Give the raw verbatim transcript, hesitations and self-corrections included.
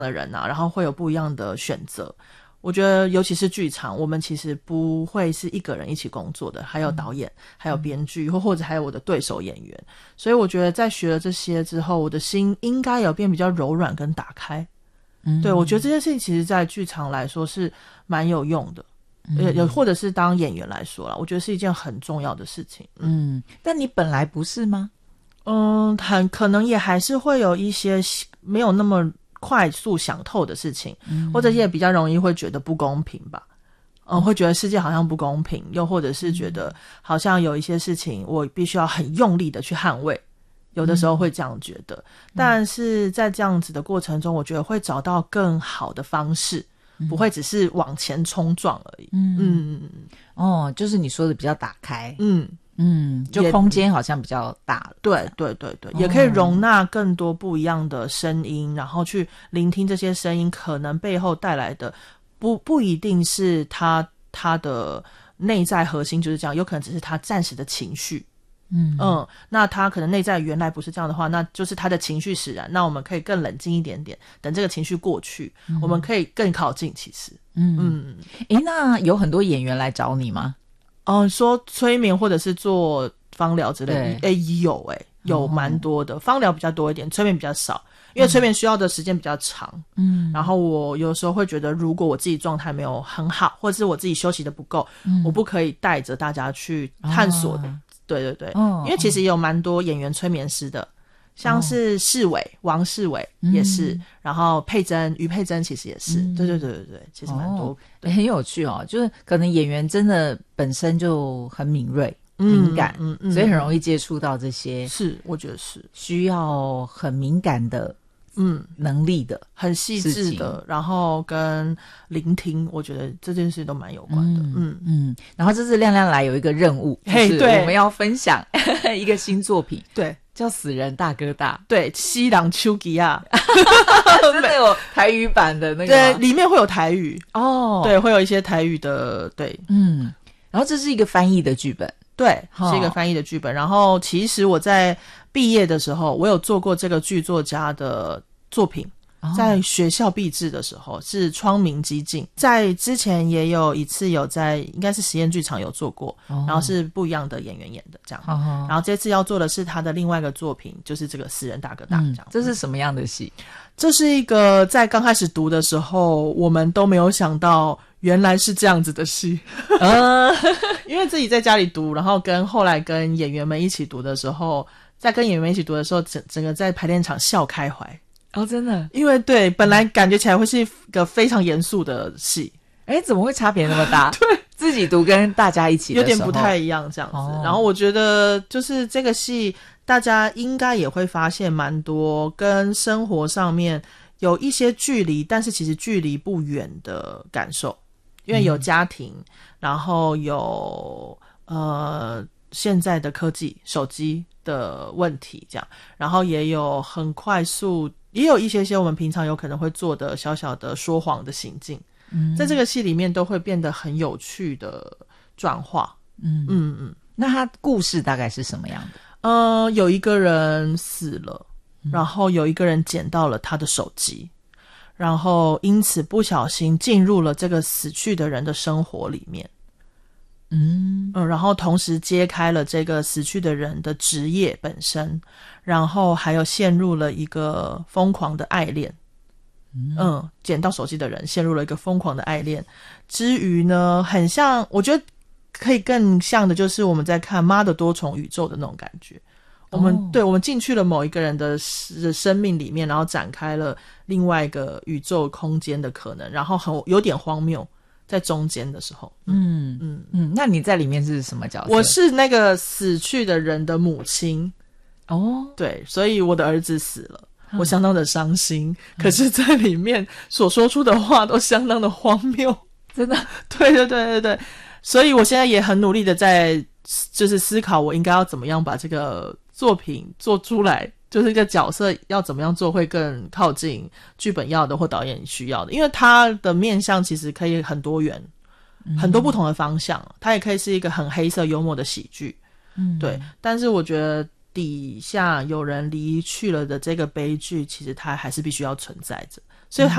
的人啊，然后会有不一样的选择。我觉得尤其是剧场，我们其实不会是一个人一起工作的，还有导演、嗯、还有编剧，或或者还有我的对手演员。所以我觉得在学了这些之后，我的心应该有变比较柔软跟打开。嗯，对，我觉得这件事情其实在剧场来说是蛮有用的。嗯，有或者是当演员来说啦，我觉得是一件很重要的事情。 嗯，但你本来不是吗？ 嗯，很可能也还是会有一些没有那么快速想透的事情、嗯、或者也比较容易会觉得不公平吧。嗯，会觉得世界好像不公平，又或者是觉得好像有一些事情我必须要很用力的去捍卫，有的时候会这样觉得、嗯、但是在这样子的过程中，我觉得会找到更好的方式，不会只是往前冲撞而已。嗯嗯，哦，就是你说的比较打开。 嗯嗯，就空间好像比较大了。 对对对对、哦，也可以容纳更多不一样的声音，然后去聆听这些声音可能背后带来的不不一定是他他的内在核心就是这样，有可能只是他暂时的情绪。嗯嗯，那他可能内在原来不是这样的话，那就是他的情绪使然，那我们可以更冷静一点点，等这个情绪过去、嗯、我们可以更靠近。其实嗯嗯， 诶，那有很多演员来找你吗？ 嗯，说催眠或者是做芳疗之类的，诶，有诶、欸，有蛮多的、哦、芳疗比较多一点，催眠比较少，因为催眠需要的时间比较长。嗯，然后我有时候会觉得如果我自己状态没有很好，或者是我自己休息的不够、嗯、我不可以带着大家去探索的、哦、对对对、哦、因为其实也有蛮多演员催眠师的，像是世伟、哦、王世伟也是、嗯、然后佩珍于佩珍其实也是、嗯、对对对对对，其实蛮多、哦、 很有趣哦，就是可能演员真的本身就很敏锐、嗯、敏感、嗯嗯、所以很容易接触到这些， 是我觉得是需要很敏感的嗯能力的， 很细致的，然后跟聆听，我觉得这件事都蛮有关的。嗯嗯, 嗯然后这次亮亮来有一个任务，就是我们要分享一个新作品， 对， 叫死人大哥大， 对，西郎丘吉亚真的有台语版的那个， 对，里面会有台语哦， 对，会有一些台语的，对， 嗯，然后这是一个翻译的剧本， 对，是一个翻译的剧本、哦、然后其实我在毕业的时候，我有做过这个剧作家的作品，在学校毕制的时候是窗明几净，在之前也有一次有在应该是实验剧场有做过、哦、然后是不一样的演员演的这样、哦、然后这次要做的是他的另外一个作品，就是这个死人大哥大、嗯、这样。 这是什么样的戏？ 这是一个在刚开始读的时候我们都没有想到原来是这样子的戏呃，因为自己在家里读，然后跟后来跟演员们一起读的时候，在跟演员们一起读的时候，整整个在排练场笑开怀哦，真的，因为对，本来感觉起来会是一个非常严肃的戏， 哎，怎么会差别那么大？ 对， 自己读跟大家一起的时候有点不太一样这样子、哦、然后我觉得就是这个戏大家应该也会发现蛮多跟生活上面有一些距离，但是其实距离不远的感受，因为有家庭、嗯、然后有呃现在的科技手机的问题这样，然后也有很快速，也有一些些我们平常有可能会做的小小的说谎的行径、嗯、在这个戏里面都会变得很有趣的转化。嗯嗯嗯， 那他故事大概是什么样的？ 呃，有一个人死了，然后有一个人捡到了他的手机，然后因此不小心进入了这个死去的人的生活里面。嗯嗯，然后同时揭开了这个死去的人的职业本身，然后还有陷入了一个疯狂的爱恋。嗯, 嗯捡到手机的人陷入了一个疯狂的爱恋之余呢，很像，我觉得可以更像的就是我们在看妈的多重宇宙的那种感觉。我们、哦、对，我们进去了某一个人的生命里面，然后展开了另外一个宇宙空间的可能，然后很有点荒谬在中间的时候。 嗯嗯嗯，那你在里面是什么角色？ 我是那个死去的人的母亲。哦，对，所以我的儿子死了，我相当的伤心、嗯、可是在里面所说出的话都相当的荒谬， 真的。 对对对对对，所以我现在也很努力的在就是思考我应该要怎么样把这个作品做出来，就是一个角色要怎么样做会更靠近剧本要的或导演需要的，因为它的面向其实可以很多元、嗯、很多不同的方向，它也可以是一个很黑色幽默的喜剧。嗯，对，但是我觉得底下有人离去了的这个悲剧其实它还是必须要存在着， 所以他